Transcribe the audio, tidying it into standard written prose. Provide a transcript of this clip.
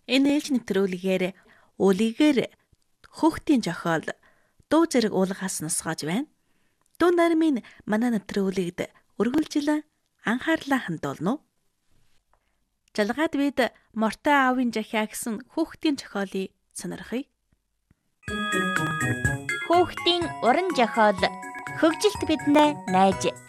Энэ ээлж нэвтрүүлгээр үлийгээр хүүхдийн зохиол дуу зэрэг уулгаас нусгаж байна. Дуу нармын манай нэвтрүүлэгт үргэлжлэн анхаарлаа хандуулна уу? Жалгаад бид Мортой аавын жахиа гэсэн хүүхдийн зохиолыг сонирхъя. Хүүхдийн уран зохиол хөгжилт биднээ найж